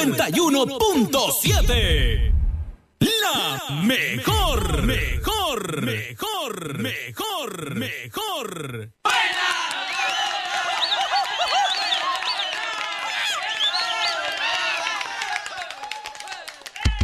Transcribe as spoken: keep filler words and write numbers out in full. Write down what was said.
noventa y uno punto siete. La mejor, mejor, mejor, mejor, mejor.